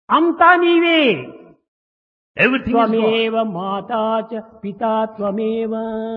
అంతా నీవే. Everything is God. త్వమేవ మాతా చ పితా త్వమేవ.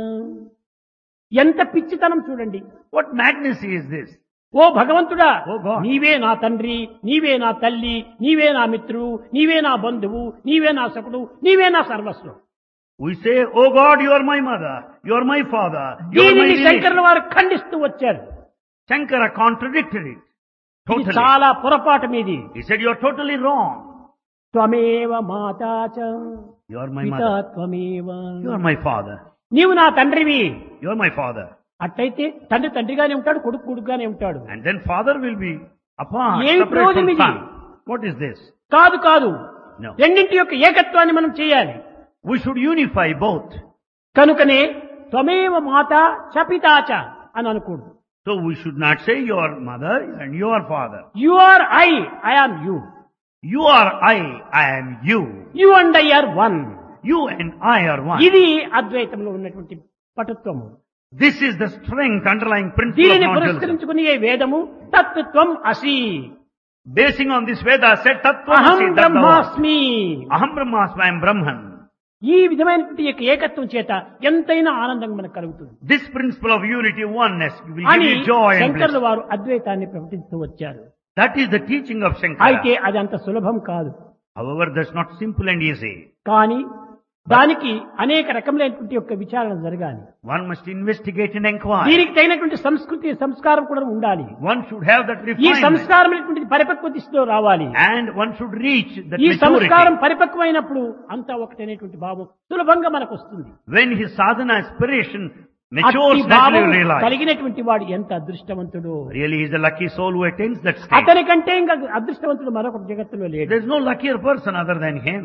ఎంత పిచ్చితనం చూడండి. What madness is this? ఓ భగవంతుడా, ఓ God. నీవే నా తండ్రి, నీవే నా తల్లి, నీవే నా మిత్రుడు, నీవే నా బంధువు, నీవే నా సకుడు, నీవే నా సర్వస్వం. We say, oh God, you are my mother, you are my father, you are my దీనిని relation. శంకరుల వారు ఖండిస్తూ వచ్చారు. Shankara contradicted it. ఇది Totally. చాలా పొరపాటు మీది. He said, you are totally wrong. త్వమేవ మాతా చ You are my పితా mother. త్వమేవ. You are my father. నీవు నా తండ్రివి. You are my father. అట్లయితే తండ్రి తండ్రిగానే ఉంటాడు, కొడుకు కొడుకుగానే ఉంటాడు. And then father will be apart, ఏమి separate ప్రయోజనం from ఇది? son. What is this? కాదు కాదు, No. రెండింటి యొక్క ఏకత్వాన్ని మనం చేయాలి. We should unify both. కనుకనే త్వమేవ మాత చ పితా చ అని అనకూడదు. So we should not say your mother and your father. You are I am you. You are I am you. You and I are one. You and I are one. ఇది అద్వైతంలో ఉన్నటువంటి పటుత్వము. This is the strength underlying principle of దీనిని non-dualism. పురస్కరించుకుని ఏ వేదము తత్వం అసి, Basing on this Veda said అహం Tattvamasi Tattva. బ్రహ్మాస్మి. Aham Brahmasmi, I am Brahman. ఈ విధమైనటువంటి యొక్క ఏకత్వం చేత ఎంతైనా ఆనందం మనకు కలుగుతుంది This principle of unity, oneness will అని give you joy and శంకర్ల bliss. వారు అద్వైతాన్ని ప్రకటిస్తూ వచ్చారు. That is the teaching of అయితే Shankara. అది అంత సులభం కాదు. However, that's not simple and easy. కానీ దానికి అనేక రకములైనటువంటి యొక్క విచారణ జరగాలి. One must investigate and inquire. దీనికి తగినటువంటి సంస్కృతి సంస్కారం కూడా ఉండాలి. One should have that ఈ refinement. సంస్కారమైనటువంటి పరిపక్వ దిశలో రావాలి. And one should reach that ఈ సంస్కారం maturity. పరిపక్వమైనప్పుడు అంతా ఒకటనేటువంటి భావం సులభంగా మనకు వస్తుంది. When his sadhana aspiration అట్టి matures, భావం naturally realize. కలిగినటువంటి వాడు ఎంత అదృష్టవంతుడు. Really, he is the lucky soul who attains that state. అతని కంటే ఇంకా అదృష్టవంతుడు మరొక జగత్తులో లేడు. There is no luckier person other than him.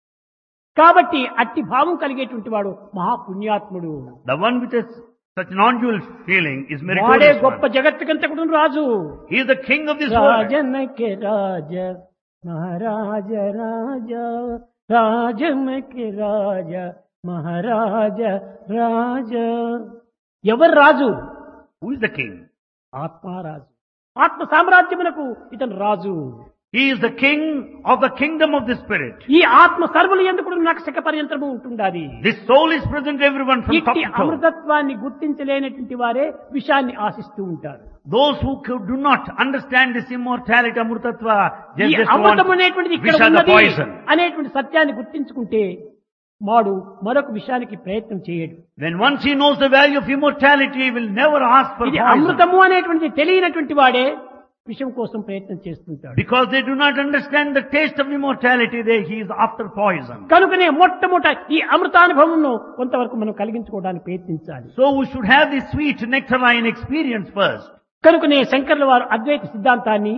కాబట్టి అట్టి భావం కలిగేటువంటి వాడు మహాపుణ్యాత్ముడు. The one with such non-dual feeling is వాడే meritorious గొప్ప one. జగత్తుకంతకుడు Raju. He is the king of this world. రాజనకే రాజ మహారాజ రాజ, రాజనకే రాజ మహారాజ రాజ. ఎవరు రాజు? Who is the king? ఆత్మారాజు. ఆత్మ సామ్రాజ్యమునకు ఇతను రాజు. He is the king of the kingdom of the spirit. ఈ ఆత్మ సర్వులు ఎందుకు నక్షక పర్యంతరము ఉంటుండాలి. This soul is present to everyone from top ఇట్టి to toe. అమృతత్వాన్ని గుర్తించలేనటువంటి వారే విషాన్ని ఆశిస్తూ ఉంటారు. Those who do not understand this immortality, amrutatva, ఈ just అమృతం want అనేటువంటిది ఇక్కడ Visha the ఉన్నది poison. అనేటువంటి సత్యాన్ని గుర్తించుకుంటే వాడు మరొక విషయానికి ప్రయత్నం చేయడు. When once he knows the value of immortality, he will never ask for ఇది poison. అమృతము అనేటువంటిది తెలియనటువంటి వాడే విషయం కోసం ప్రయత్నం చేస్తుంటాడు. Because they do not understand the taste of immortality, he is after poison. కనుకనే మొట్టమొదట ఈ అమృతానుభవంను కొంతవరకు మనం కలిగించుకోవడానికి ప్రయత్నించాలి. So we should have this sweet nectarine experience first. కనుకనే శంకర్ల వారు అద్వైత సిద్ధాంతాన్ని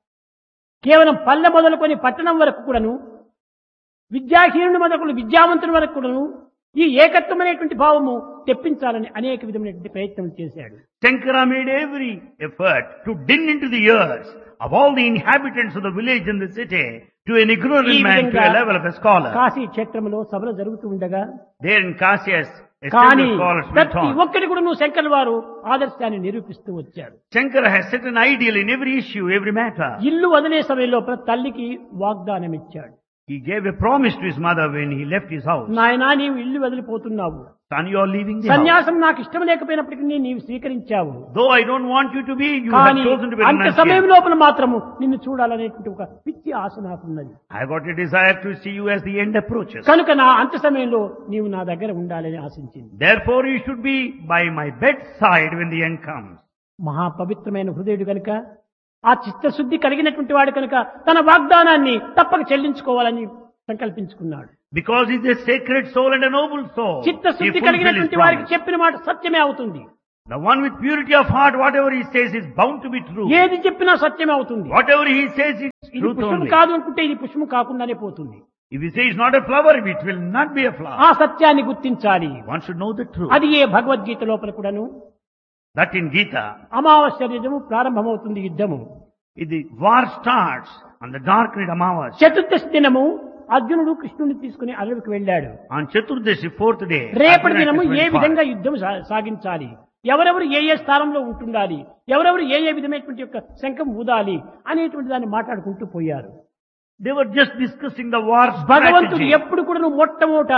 కేవలం పల్లె మొదలుకొని పట్టణం వరకు కూడాను, విద్యాహీనుని మొదలు విద్యావంతుని వరకు కూడాను ఈ ఏకత్వం అనేటువంటి భావము తెప్పించాలని అనేక విధమైనటువంటి ప్రయత్నం చేశాడు. Shankara made every effort to din into the ears of all the inhabitants of the village and the city to an ignorant ఈ man to విధంగా a level of a scholar. Kashi క్షేత్రంలో సభలు జరుగుతూ ఉండగా There in Kashi, as కానీ esteemed scholars will ప్రతి talk. ఒక్కరి కూడా నువ్వు శంకర్ల వారు ఆదర్శాన్ని నిరూపిస్తూ వచ్చారు. Shankara has set an ideal in every issue, every matter. ఇల్లు వదిలే సమయంలో ప్రతి తల్లికి వాగ్దానం ఇచ్చాడు. He gave a promise to his mother when he left his house. నాయనా నీవు ఇల్లు వదిలిపోతున్నావు, Son, you are leaving the house. సన్యాసం నాకు ఇష్టం లేకపోయినప్పటికీ నీవు స్వీకరించావు. Though I don't want you to be, you have కానీ chosen to be అంత సమయం renunciant. లోపల మాత్రము నిన్ను చూడాలనేటువంటి ఒక పిచ్చి ఆశ నాకున్నది. I got a desire to see you as the end approaches. కనుక నా అంత సమయంలో నీవు నా దగ్గర ఉండాలని ఆశించింది. Therefore you should be by my bedside when the end comes. మహాపవిత్రమైన హృదయుడు కనుక, ఆ చిత్తశుద్ధి కలిగినటువంటి వాడు కనుక తన వాగ్దానాన్ని తప్పక చెల్లించుకోవాలని సంకల్పించుకున్నాడు. Because he is a sacred soul and a noble soul. He చిత్తశుద్ధి fulfilled his కలిగినటువంటి వారికి promise. చెప్పిన మాట సత్యమే అవుతుంది. The one with purity of heart, whatever he says is bound to be true. ఏది చెప్పినా సత్యమే అవుతుంది. Whatever he says is ఇది truth పుష్పం only. కాదు అనుకుంటే ఇది పుష్పం కాకుండానే పోతుంది. If he says not a flower, it will not be a flower. ఆ సత్యాన్ని గుర్తించాలి. One should know the truth. అది ఏ భగవద్గీత లోపల కూడాను That in Gita, అమావాస్య యుద్ధము ప్రారంభమవుతుంది. యుద్ధము the war starts on the dark night Amavasya. చతుర్దశి దినము అర్జునుడు కృష్ణుని తీసుకుని అడవికి వెళ్ళాడు. On Chaturdashi, fourth day, రేపటి Arjuna దినము went ఏ far. విధంగా యుద్ధం సాగించాలి, ఎవరెవరు ఏ ఏ స్థానంలో ఉంటుండాలి, ఎవరెవరు ఏ ఏ విధమైనటువంటి యొక్క శంఖం ఊదాలి అనేటువంటి దాన్ని మాట్లాడుకుంటూ పోయారు. They were just discussing the war భగవంతుడు strategy. ఎప్పుడు కూడా నువ్వు మొట్టమొదట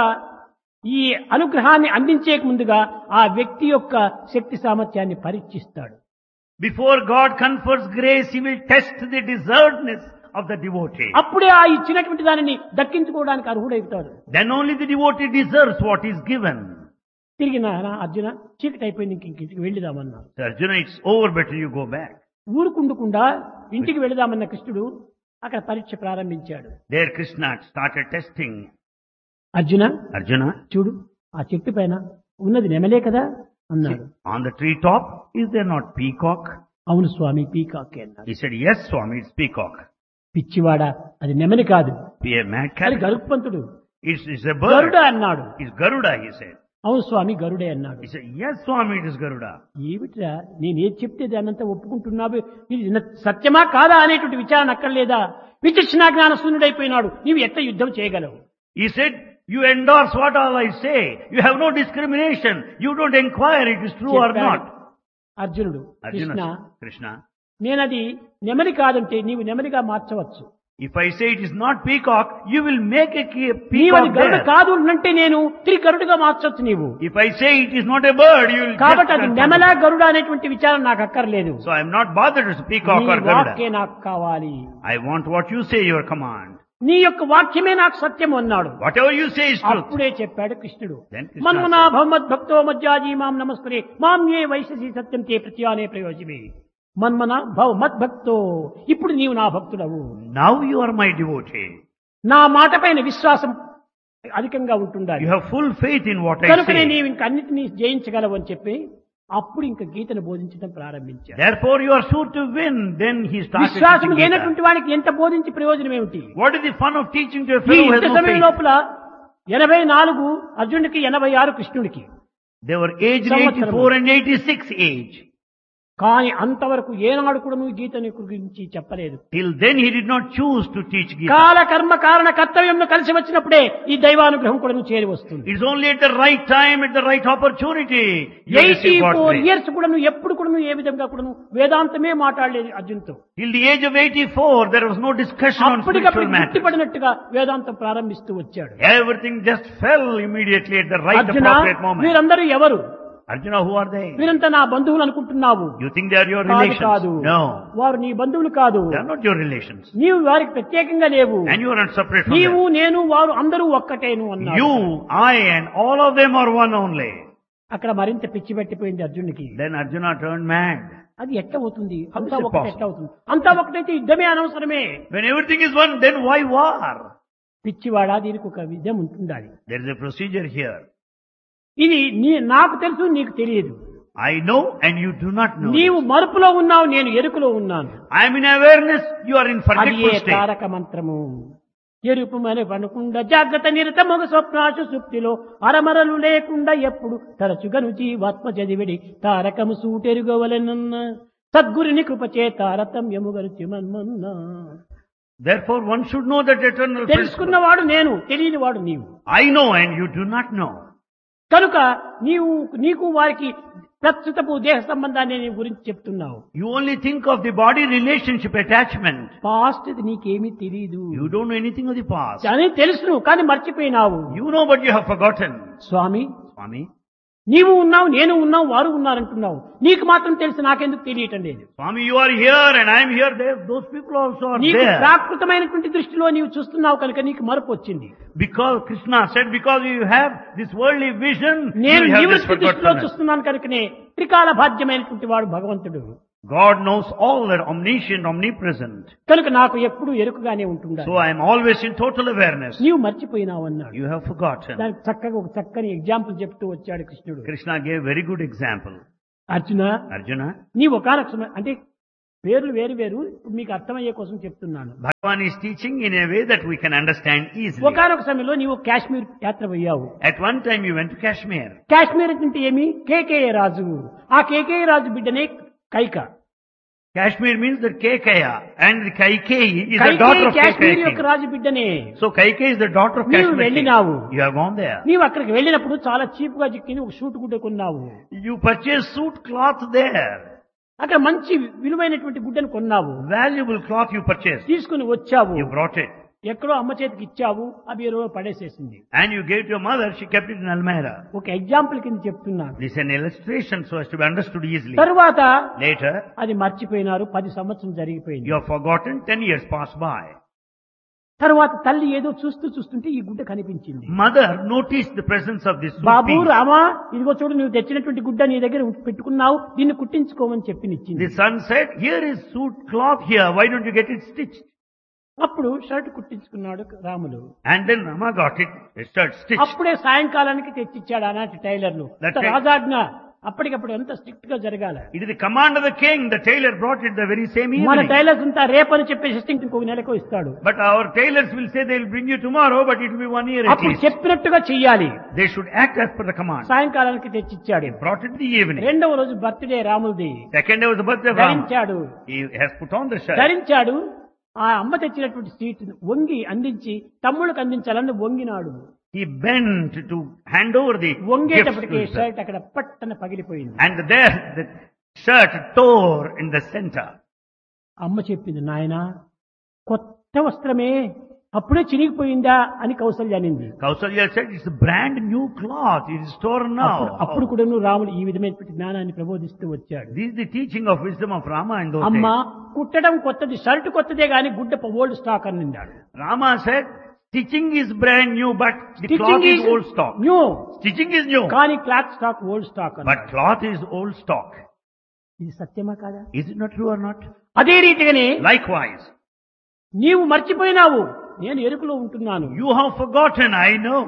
ఈ అనుగ్రహాన్ని అందించేక ముందుగా ఆ వ్యక్తి యొక్క శక్తి సామర్థ్యాన్ని పరీక్షిస్తాడు. Before God confers grace, He will test the deservedness of the devotee. అప్పుడే ఆ ఇచ్చినటువంటి దానిని దక్కించుకోవడానికి అర్హుడవుతాడు. Then only the devotee deserves what is given. తిరిగి నా అర్జున చీకటి అయిపోయింది, ఇంటికి వెళ్ళిదామన్నా. So Arjuna, it's over, better you go back. ఊరుకుండకుండా ఇంటికి వెళదామన్న కృష్ణుడు అక్కడ పరీక్ష ప్రారంభించాడు. There Krishna started testing. Arjuna Arjuna, చూడు, ఆ చెట్టు పైన ఉన్నది నెమలే కదా అన్నాడు. on the tree top, is there not peacock? అవును స్వామి, పీకాకే అన్నాడు. He said, yes Swami, it's peacock. పిచ్చివాడా, అది నెమలి కాదు, Be a mad అది cat. గరుత్మంతుడు, It's a bird. గరుడ అన్నాడు. It's Garuda, he said. అవును స్వామి, గరుడే అన్నాడు. He said, yes Swami, it is Garuda. ఏమిట్రా, నేను ఏది చెప్తే దాన్నంతా ఒప్పుకుంటున్నావు, ఇది సత్యమా కాదా అనేటువంటి విచారణ అక్కర్లేదా? విచక్షణ జ్ఞాన శూన్యుడైపోయినాడు, నీవు ఎట్లా యుద్ధం చేయగలవు? He said, you endorse what all I say. You have no discrimination. You don't inquire it is true or not. అర్జునుడు, కృష్ణ, Krishna, నేనది నెమలి కాదంటే నీవు నెమలిగా మార్చవచ్చు. if I say it is not peacock, you will make a నీవు అది peacock Garuda there. కాదు అంటే నేను తిరిగి గరుడుగా మార్చవచ్చు నీవు. If I say it is not a bird, you will కాబట్టి అది just నెమల గరుడ అనేటువంటి విచారం నాకు అక్కర్లేదు. So I am not bothered as peacock నీ or Garuda. వాక్యే నాకు కావాలి. I want what you say, your command. నీ యొక్క వాక్యమే నాకు సత్యం అన్నాడు. Whatever you say is truth. అప్పుడే చెప్పాడు కృష్ణుడు, Then Krishna మన్మనా said, భవమద్భక్తో మజ్జాజీ మాం నమస్కరే మాం ఏ వైశసి సత్యం తే ప్రత్యానే ప్రయోజమే. మన్మన భవ మద్భక్తో, ఇప్పుడు నీవు నా భక్తుడవు, now you are my devotee. నా మాట పైన విశ్వాసం అధికంగా ఉంటుండాలి, You have full faith in what I కనుకనే say. నీవు ఇంక అన్నిటినీ జయించగలవు అని చెప్పి అప్పుడు ఇంక గీతను బోధించడం ప్రారంభించాడు. Therefore you are sure to win. Then he started విశ్వాసం teaching లేనటువంటి Gita. వాడికి ఎంత బోధించి ప్రయోజనం ఏమిటి? What is the fun of teaching to a ఈ fellow who has ఇంత no సమయం faith? లోపల 84 అర్జునుడికి, 86 కృష్ణుడికి. They were aged సంవత్సరము. 84 and 86 age. కానీ అంతవరకు ఏనాడు కూడా నువ్వు గీతని గురించి చెప్పలేదు. Till then he did not choose to teach Gita. కాల కర్మ కారణ కర్తవ్యంలో కలిసి వచ్చినప్పుడే ఈ దైవానుగ్రహం కూడా నువ్వు చేరి వస్తుంది. It's only at the right time, at the right opportunity, you receive God's 84 grace. Years కూడా నువ్వు ఎప్పుడు కూడా నువ్వు ఏ విధంగా కూడా నువ్వు వేదాంతమే మాట్లాడలేదు అర్జున్తో. Till the age of 84, there was no discussion on అప్పటికప్పుడు spiritual matters. గుర్తుపడినట్టుగా వేదాంతం ప్రారంభిస్తూ వచ్చాడు. Everything just fell immediately at the right Arjuna, appropriate moment. మీరందరూ ఎవరు? Arjuna, who are they? మీరంతా నా బంధువులు అనుకుంటున్నావు. You think they are your కాదు relations? కాదు, No. వారు నీ బంధువులు కాదు. They are not your relations. నీవు వారికి ప్రత్యేకంగా లేవు. And you are not separate from నీవు them. నేను వారు అందరూ ఒక్కటేను అన్నాడు. You, I and all of them are one only. అక్కడ మరింత పిచ్చి పట్టిపోయింది అర్జునుడికి. Then Arjuna turned mad. అది ఎట్లా అవుతుంది? How అంతా is it ఒకటి possible? ఎట్లా అవుతుంది? అంతా ఒకటైతే యుద్ధమే అనవసరమే. When everything is one, then why war? పిచ్చివాడా, దీనికి ఒక విధం ఉంటుండాలి. There is a procedure here. ఇది నాకు తెలుసు, నీకు తెలియదు. I know and you do not know. నీవు మరుపులో ఉన్నావు, నేను ఎరుకులో ఉన్నాను. I am in awareness, you are in అది forgetful ఏ state. తారక మంత్రము. ఎరుపు మరి పనుకుండా జాగ్రత్త నిరతమగ స్వప్నాశు సుప్తిలో అరమరలు లేకుండా ఎప్పుడు తరచుగను జీవాత్మ చదివిడి తారకము సూటెరుగవలెనన్న సద్గురుని కృపచే తారతమ్యముగరిచి మన్మన్నా. Therefore one should know that eternal principle. తెలుసుకున్నవాడు నేను, తెలియని వాడు నీవు. I know and you do not know. కనుక నీకు వారికి ప్రస్తుతపు దేహ సంబంధాన్ని నీ గురించి చెప్తున్నావు. You only think of the body relationship attachment. Past నీకేమీ తెలియదు. You don't know anything of the past. అని తెలుసును, కానీ మర్చిపోయినావు. You know but you have forgotten. Swamy, Swami, నీవు ఉన్నావు, నేను ఉన్నావు, వారు ఉన్నారంటున్నావు. నీకు మాత్రం తెలుసు, నాకెందుకు తెలియటం లేదు. Swami, you are here and I am here. There, those people also are నీకు there. ప్రాకృతమైనటువంటి దృష్టిలో నీవు చూస్తున్నావు కనుక నీకు మరపు వచ్చింది. Because Krishna said, because you have this worldly vision, నేను you have this నివృత్తి దృష్టిలో forgetfulness. చూస్తున్నాను కనుకనే త్రికాల బాధ్యమైనటువంటి వాడు భగవంతుడు. God knows all, that omniscient, omnipresent. కనుక నాకు ఎప్పుడు ఎరుకుగానే ఉంటుందా. So I am always in total awareness. నీవు మర్చిపోయినావు అన్నాడు. You have forgotten. దానికి చక్కగా ఒక చక్కని ఎగ్జాంపుల్ చెప్తూ వచ్చాడు కృష్ణుడు. Krishna gave very good example. Arjuna, Arjuna, నీ ఒకానొక సమయం, అంటే పేర్లు వేరు వేరు, ఇప్పుడు మీకు అర్థమయ్యే కోసం చెప్తున్నాను. Bhagavan is teaching in a way that we can understand easily. ఒకానొక సమయంలో నీవు కాశ్మీర్ యాత్ర పోయావు. At one time you went to Kashmir. Kashmir అంటే ఏమి? కేకేయ రాజు. ఆ కేకేయ రాజు బిడ్డనే Kaika. Kashmir means that Kekaya and the Kaikeyi is the Kaikeyi daughter of Kashmir యొక్క Kekaya. Raju బిడ్డనే. So Kaikeyi is the daughter of నీవు Kashmir. వెళ్ళినావు. You have gone there. నీవు అక్కడికి వెళ్ళినప్పుడు చాలా cheap గా చిక్కింది ఒక షూట్ గుడ్డ కొన్నావు. You purchased suit cloth there. అక్కడ మంచి విలువైనటువంటి గుడ్డను కొన్నావు. Valuable cloth you purchased. తీసుకుని వచ్చావు. You brought it. ఎక్కడో అమ్మ చేతికి ఇచ్చావు అవి ఎరువు పడేసేసింది. And you gave to your mother, she kept it in Almira. ఒక ఎగ్జాంపుల్ కింద చెప్తున్నాను. This is an illustration so as to be understood easily. తరువాత Later, అది మర్చిపోయినారు. 10 సంవత్సరం జరిగిపోయింది. you have forgotten, 10 years passed by. తరువాత తల్లి ఏదో చూస్తుంటే ఈ గుడ్డ కనిపించింది. Mother noticed the presence of this Babu piece. Rama, ఇదిగో చూడు, నువ్వు తెచ్చినటువంటి గుడ్డ నీ దగ్గర పెట్టుకున్నావు, దీన్ని కుట్టించుకోమని చెప్పినిచ్చింది. The son said, here is suit cloth here, why don't you get it stitched? అప్పుడు shirt కుట్టించుకున్నాడు Ramulu. And then Rama got it, a shirt stitched. అప్పుడే సాయంకాలానికి తెచ్చిచ్చాడు ఆనాటి టైలర్లు. రాజాజ్ఞ అప్పటికప్పుడు ఎంత స్ట్రిక్ట్ గా జరగాల. It is the command of the king, the tailor brought it the very same evening. మన tailors అంతా రేపని చెప్పేసి ఇంకొక నెలకు ఇస్తాడు. But our tailors will say they will bring you tomorrow, but it will be 1 year at అప్పుడు least. చెప్పినట్టుగా చెయ్యాలి. They should act as per the command. సాయంకాలానికి తెచ్చిచ్చాడు. He brought it in the evening. రెండవ రోజు birthday రాములది. Second day was the birthday of Rama. ధరించాడు. He has put on the shirt. ధరించాడు. ఆ అమ్మ తెచ్చినటువంటి సీట్ వంగి అందించి తమ్ముళ్ళకి అందించాలని వంగినాడు. He bent to hand over the gifts to వంగేటప్పటికి his son. Shirt అక్కడ పట్టన పగిలిపోయింది. And there the shirt tore in the center. అమ్మ చెప్పింది, నాయనా కొత్త వస్త్రమే, అప్పుడే చినిగిపోయిందా అని కౌసల్య అనింది. Kausalya said, it's a brand new cloth, it is torn now. అప్పుడు కూడా నువ్వు రాముడు ఈ విధమైనటువంటి జ్ఞానాన్ని ప్రబోధిస్తూ వచ్చాడు. This is the teaching of wisdom of Rama in those అమ్మ days. కుట్టడం కొత్తది, షర్ట్ కొత్తదే గాని గుడ్డ ఓల్డ్ స్టాక్ అని నిందాడు. Rama said, stitching is brand new, but the cloth stitching is old stock. New, Stitching is new, కానీ cloth stock old stock అని. but cloth is old stock. ఇది సత్యమా కాదా? Is it not true or not? అదే రీతిగానే Likewise, నీవు మర్చిపోయినావు, నేను ఎరుకలో ఉంటున్నాను. you have forgotten, I know.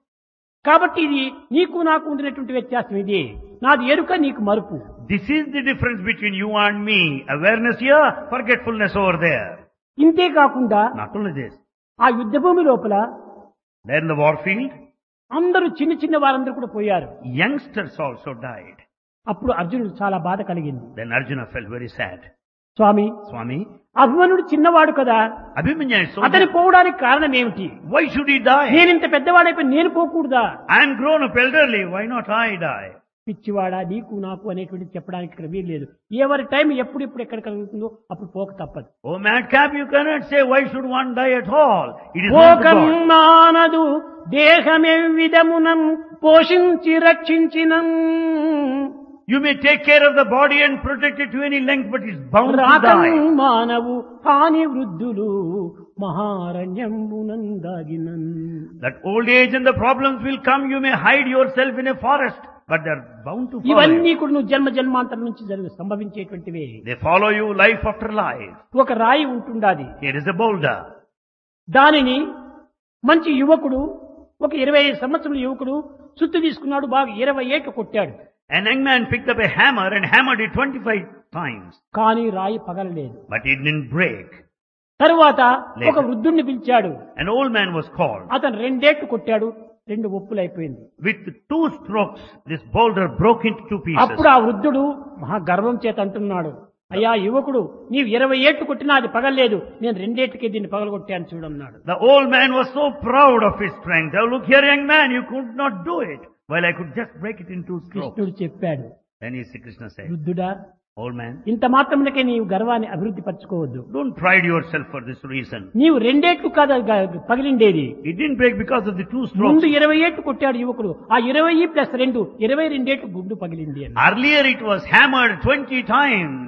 కాబట్టి ఇది నీకు నాకు ఉండినటువంటి వ్యత్యాసం ఇది. నాది ఎరుక, నీకు మరుపు. This is the difference between you and me. Awareness here, forgetfulness over there. ఇంతే కాకుండా Not only this, ఆ యుద్ధ భూమి లోపల there in the war field, అందరూ చిన్న చిన్న వారందరూ కూడా పోయారు. youngsters also died. అప్పుడు అర్జునుడు చాలా బాధ కలిగింది. Then Arjuna felt very sad. స్వామి, Swami, అభిమన్యుడు చిన్నవాడు కదా, Abhimanyu is so అతని పోవడానికి కారణం ఏమిటి? why should he die? నేను ఇంత పెద్దవాడైపోయి నేను పోకూడదా? I am grown up elderly, why not I die? పిచ్చివాడా, నీకు నాకు అనేటువంటి చెప్పడానికి ఇక్కడ వీలు లేదు. ఎవరి టైం ఎప్పుడు ఎక్కడ కలుగుతుందో అప్పుడు పోక తప్పదు. Oh madcap, you cannot say why should one die at all. It is not పోకం God. మానదు దేహమే విధమునం పోషించి రక్షించినం. You may take care of the body and protect it to any length, but it's bound to రాకం die. మానవు హాని వృద్ధులు మహారణ్యంబునందాగినన్. That old age and the problems will come, you may hide yourself in a forest, but they're bound to follow ఇవన్నీ you. కూడా నువ్వు జన్మాంతరం నుంచి సంభవించేటువంటివే. They follow you life after life. ఒక రాయి ఉంటుండాది. Here is a boulder. దానిని మంచి యువకుడు, ఒక 25 సంవత్సరాల యువకుడు సుత్తు తీసుకున్నాడు, బాగా 20 ఏళ్ళు కొట్టాడు. An young man picked up a hammer and hammered it 25 times, కానీ రాయి పగలలేదు. but it didn't break. తరువాత ఒక వృద్ధుణ్ణి పిలిచాడు. An old man was called. అతను 2 ఏళ్ళు కొట్టాడు, 2 ఒప్పులైపోయింది. With 2 strokes, this boulder broke into 2 pieces. అప్పుడు ఆ వృద్ధుడు మహా గర్వం చేత అంటున్నాడు, అయ్యా యువకుడు, నీవు 20 ఏళ్ళు కొట్టినా అది పగలలేదు, నేను 2 ఏళ్ళకే దీన్ని పగలగొట్టాను చూడన్నాడు. The old man was so proud of his strength. Oh, look here, young man, you could not do it, while I could just break it in 2 strokes. కృష్ణుడు చెప్పాడు, Then Krishna said, వృద్ధుడా, old man, ఇంత మాత్రమునకే నీవు గర్వాన్ని అభివృద్ధి పరచుకోవద్దు. don't pride yourself for this reason. నీవు 2 ఏళ్ళు కాదు పగిలిండేది. It didn't break because of the 2 strokes. ముందు 20 ఏళ్ళు కొట్టాడు యువకుడు, ఆ 20 ప్లస్ 2 22 ఏళ్ళు గుండు పగిలింది అని. Earlier it was hammered 20 times.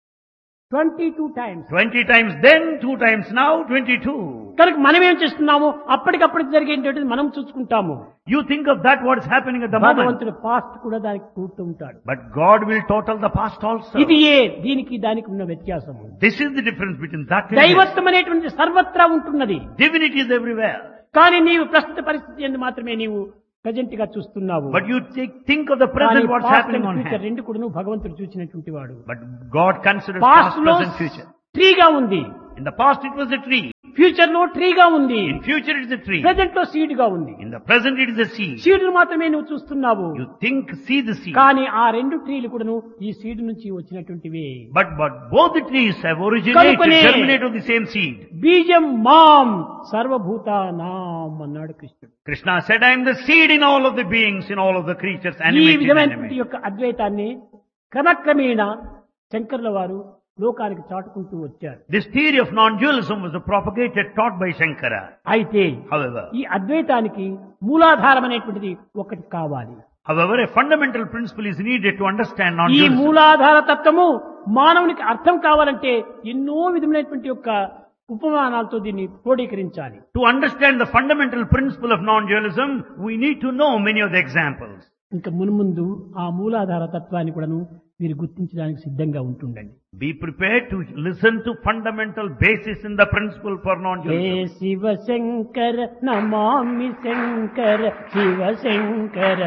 22 times. 20 times then, 2 times now, 22. కనుక మనం ఏం చేస్తున్నాము, అప్పటికప్పుడు జరిగేటటువంటి మనం చూసుకుంటాము. You think of that, what is happening at the moment. భగవంతుడు పాస్ట్ కూడా దానికి కూడుతూ ఉంటాడు. But God will total the past also. ఇది దీనికి దానికి ఉన్న వ్యత్యాసము. This is the difference between that and this. దైవత్వం అనేటువంటి సర్వత్రా ఉంటున్నది. Divinity is everywhere. కానీ నీవు ప్రస్తుత పరిస్థితి ఎందు మాత్రమే నీవు ప్రజెంట్ గా చూస్తున్నావు. But you think of the present, what's happening on hand. రెండు కూడా నువ్వు భగవంతుడు చూసినటువంటి వాడు. But God considers past past, లో present, future. ట్రీగా ఉంది, In the past it was a tree. Future లో ట్రీగా ఉంది, In future it is a tree. Present లో సీడ్ గా ఉంది. In the present it is a seed. Seed మాత్రమే నువ్వు చూస్తున్నావు. You see the seed. కానీ ఆ 2 ట్రీలు కూడాను ఈ సీడ్ నుంచి వచ్చినటువంటివి. But both the trees have originated, germinated of the same seed. బీజం మాం సర్వభూతానాం అన్నాడు కృష్ణుడు. Krishna said, I am the seed in all of the beings, in all of the creatures, ఈ animated and విధమైనటువంటి inanimate. యొక్క అద్వైతాన్ని క్రమక్రమేణా శంకర్ల వారు లోకానికి చాటుకుంటూ వచ్చారు. This theory of non-dualism was propagated, taught by Shankara. అయితే However, ఈ అద్వైతానికి మూలాధారం అనేటువంటిది ఒకటి కావాలి. a fundamental principle is needed to understand ఈ non-dualism. మూలాధార తత్వము మానవునికి అర్థం కావాలంటే ఎన్నో విధమైనటువంటి యొక్క ఉపమానాలతో దీన్ని క్రోడీకరించాలి. To understand the fundamental principle of non-dualism, we need to know many of the examples. ఇంకా మున్ముందు ఆ మూలాధార తత్వాన్ని కూడాను మీరు గుర్తించడానికి సిద్ధంగా ఉంటుండండి. Be prepared to listen to fundamental basis in the principle for hey non-dualism. Shiva Shankara Namami Shankara Shiva Shankara